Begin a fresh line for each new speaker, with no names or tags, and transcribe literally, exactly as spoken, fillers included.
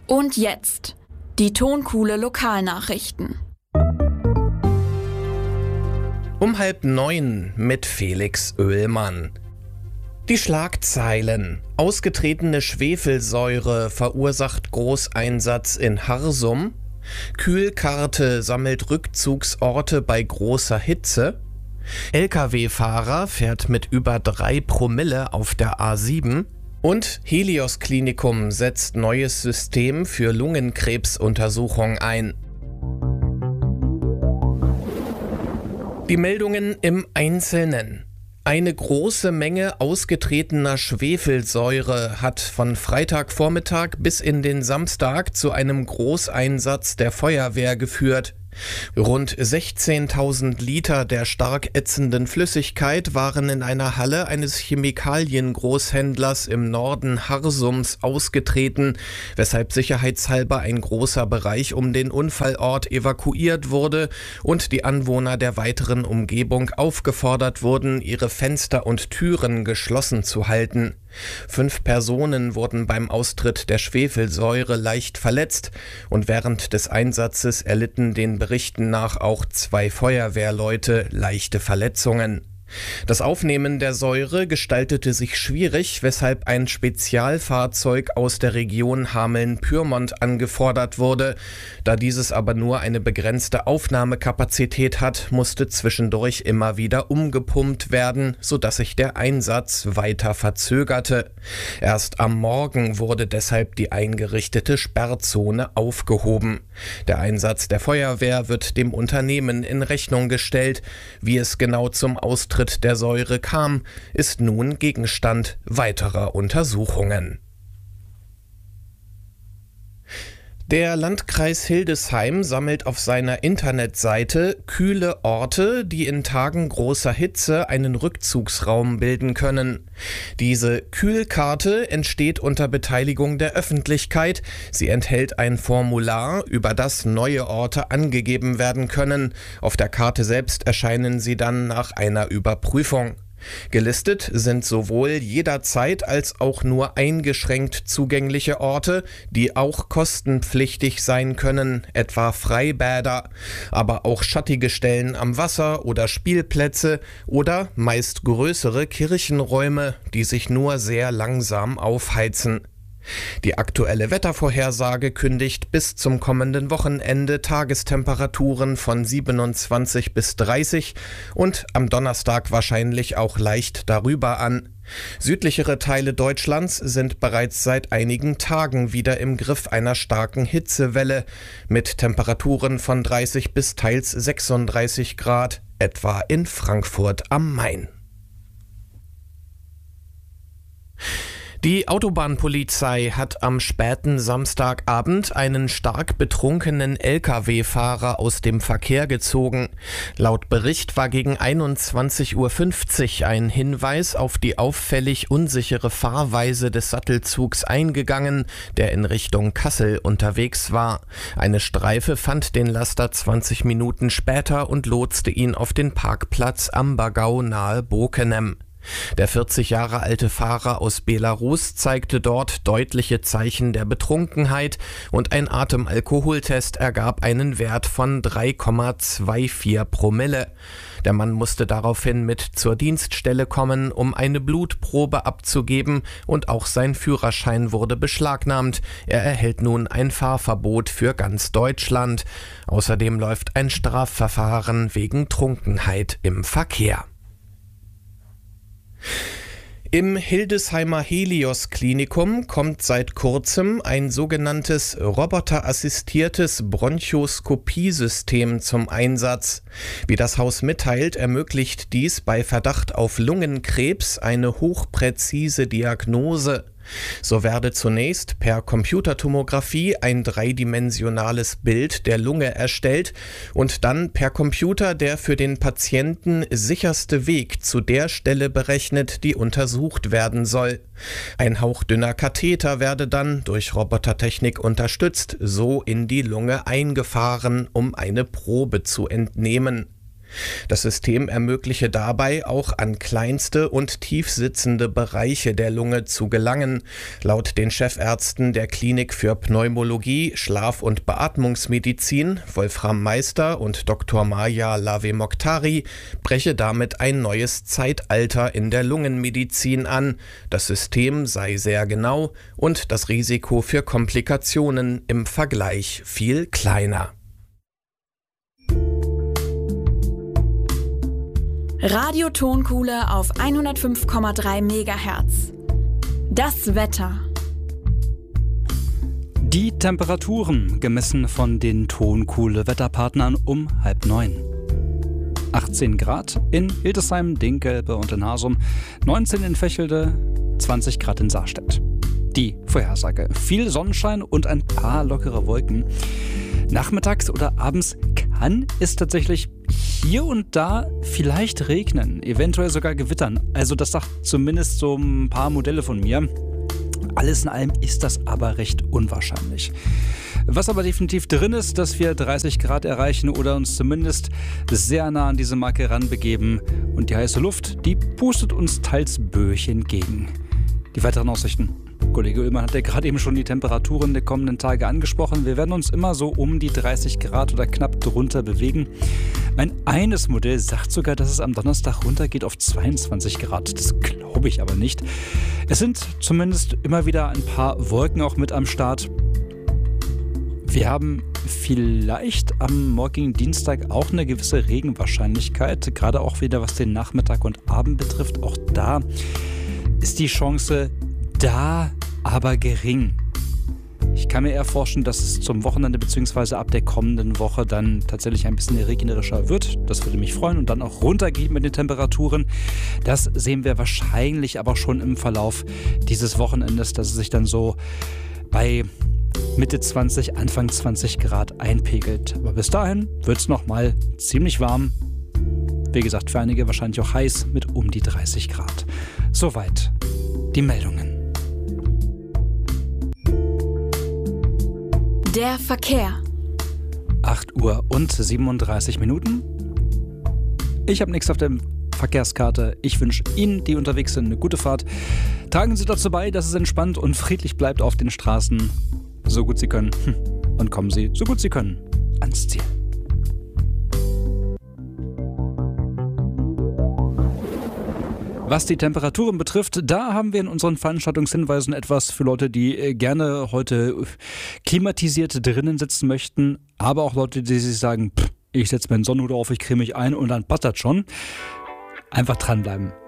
Und jetzt die Tonkuhle Lokalnachrichten.
Um halb neun mit Felix Oehlmann. Die Schlagzeilen. Ausgetretene Schwefelsäure verursacht Großeinsatz in Harsum. Kühlkarte sammelt Rückzugsorte bei großer Hitze. L K W-Fahrer fährt mit über drei Promille auf der A sieben. Und Helios Klinikum setzt neues System für Lungenkrebsuntersuchung ein. Die Meldungen im Einzelnen. Eine große Menge ausgetretener Schwefelsäure hat von Freitagvormittag bis in den Samstag zu einem Großeinsatz der Feuerwehr geführt. Rund sechzehntausend Liter der stark ätzenden Flüssigkeit waren in einer Halle eines Chemikaliengroßhändlers im Norden Harsums ausgetreten, weshalb sicherheitshalber ein großer Bereich um den Unfallort evakuiert wurde und die Anwohner der weiteren Umgebung aufgefordert wurden, ihre Fenster und Türen geschlossen zu halten. Fünf Personen wurden beim Austritt der Schwefelsäure leicht verletzt und während des Einsatzes erlitten den Berichten nach auch zwei Feuerwehrleute leichte Verletzungen. Das Aufnehmen der Säure gestaltete sich schwierig, weshalb ein Spezialfahrzeug aus der Region Hameln-Pyrmont angefordert wurde. Da dieses aber nur eine begrenzte Aufnahmekapazität hat, musste zwischendurch immer wieder umgepumpt werden, sodass sich der Einsatz weiter verzögerte. Erst am Morgen wurde deshalb die eingerichtete Sperrzone aufgehoben. Der Einsatz der Feuerwehr wird dem Unternehmen in Rechnung gestellt. Wie es genau zum Austritt der Säure kam, ist nun Gegenstand weiterer Untersuchungen. Der Landkreis Hildesheim sammelt auf seiner Internetseite kühle Orte, die in Tagen großer Hitze einen Rückzugsraum bilden können. Diese Kühlkarte entsteht unter Beteiligung der Öffentlichkeit. Sie enthält ein Formular, über das neue Orte angegeben werden können. Auf der Karte selbst erscheinen sie dann nach einer Überprüfung. Gelistet sind sowohl jederzeit als auch nur eingeschränkt zugängliche Orte, die auch kostenpflichtig sein können, etwa Freibäder, aber auch schattige Stellen am Wasser oder Spielplätze oder meist größere Kirchenräume, die sich nur sehr langsam aufheizen. Die aktuelle Wettervorhersage kündigt bis zum kommenden Wochenende Tagestemperaturen von siebenundzwanzig bis dreißig und am Donnerstag wahrscheinlich auch leicht darüber an. Südlichere Teile Deutschlands sind bereits seit einigen Tagen wieder im Griff einer starken Hitzewelle mit Temperaturen von dreißig bis teils sechsunddreißig Grad, etwa in Frankfurt am Main. Die Autobahnpolizei hat am späten Samstagabend einen stark betrunkenen L K W-Fahrer aus dem Verkehr gezogen. Laut Bericht war gegen einundzwanzig Uhr fünfzig ein Hinweis auf die auffällig unsichere Fahrweise des Sattelzugs eingegangen, der in Richtung Kassel unterwegs war. Eine Streife fand den Laster zwanzig Minuten später und lotste ihn auf den Parkplatz Ambergau nahe Bokenem. Der vierzig Jahre alte Fahrer aus Belarus zeigte dort deutliche Zeichen der Betrunkenheit und ein Atemalkoholtest ergab einen Wert von drei Komma vierundzwanzig Promille. Der Mann musste daraufhin mit zur Dienststelle kommen, um eine Blutprobe abzugeben, und auch sein Führerschein wurde beschlagnahmt. Er erhält nun ein Fahrverbot für ganz Deutschland. Außerdem läuft ein Strafverfahren wegen Trunkenheit im Verkehr. Im Hildesheimer Helios Klinikum kommt seit kurzem ein sogenanntes roboterassistiertes Bronchoskopiesystem zum Einsatz. Wie das Haus mitteilt, ermöglicht dies bei Verdacht auf Lungenkrebs eine hochpräzise Diagnose. So werde zunächst per Computertomographie ein dreidimensionales Bild der Lunge erstellt und dann per Computer der für den Patienten sicherste Weg zu der Stelle berechnet, die untersucht werden soll. Ein hauchdünner Katheter werde dann durch Robotertechnik unterstützt, so in die Lunge eingefahren, um eine Probe zu entnehmen. Das System ermögliche dabei, auch an kleinste und tief sitzende Bereiche der Lunge zu gelangen. Laut den Chefärzten der Klinik für Pneumologie, Schlaf- und Beatmungsmedizin, Wolfram Meister und Doktor Maja Lavemokhtari, breche damit ein neues Zeitalter in der Lungenmedizin an. Das System sei sehr genau und das Risiko für Komplikationen im Vergleich viel kleiner.
Radiotonkuhle auf hundertfünf Komma drei Megahertz. Das Wetter.
Die Temperaturen gemessen von den Tonkuhle-Wetterpartnern um halb neun. achtzehn Grad in Hildesheim, Dinkelbe und in Hasum, neunzehn in Vechelde, zwanzig Grad in Saarstedt. Die Vorhersage: viel Sonnenschein und ein paar lockere Wolken. Nachmittags oder abends kann es tatsächlich hier und da vielleicht regnen, eventuell sogar gewittern. Also das sagt zumindest so ein paar Modelle von mir. Alles in allem ist das aber recht unwahrscheinlich. Was aber definitiv drin ist, dass wir dreißig Grad erreichen oder uns zumindest sehr nah an diese Marke ranbegeben. Und die heiße Luft, die pustet uns teils Böe entgegen. Die weiteren Aussichten. Kollege Ullmann hat ja gerade eben schon die Temperaturen der kommenden Tage angesprochen. Wir werden uns immer so um die dreißig Grad oder knapp drunter bewegen. Mein eines Modell sagt sogar, dass es am Donnerstag runtergeht auf zweiundzwanzig Grad. Das glaube ich aber nicht. Es sind zumindest immer wieder ein paar Wolken auch mit am Start. Wir haben vielleicht am morgigen Dienstag auch eine gewisse Regenwahrscheinlichkeit, gerade auch wieder was den Nachmittag und Abend betrifft. Auch da ist die Chance da, aber gering. Ich kann mir eher vorstellen, dass es zum Wochenende bzw. ab der kommenden Woche dann tatsächlich ein bisschen regnerischer wird. Das würde mich freuen und dann auch runtergehen mit den Temperaturen. Das sehen wir wahrscheinlich aber schon im Verlauf dieses Wochenendes, dass es sich dann so bei Mitte zwanzig, Anfang zwanzig Grad einpegelt. Aber bis dahin wird es nochmal ziemlich warm. Wie gesagt, für einige wahrscheinlich auch heiß mit um die dreißig Grad. Soweit die Meldungen.
Der Verkehr.
acht Uhr und siebenunddreißig Minuten. Ich habe nichts auf der Verkehrskarte. Ich wünsche Ihnen, die unterwegs sind, eine gute Fahrt. Tragen Sie dazu bei, dass es entspannt und friedlich bleibt auf den Straßen, so gut Sie können. Und kommen Sie, so gut Sie können, ans Ziel. Was die Temperaturen betrifft, da haben wir in unseren Veranstaltungshinweisen etwas für Leute, die gerne heute klimatisiert drinnen sitzen möchten, aber auch Leute, die sich sagen, pff, ich setze meinen Sonnenhut auf, ich creme mich ein und dann passt das schon. Einfach dranbleiben.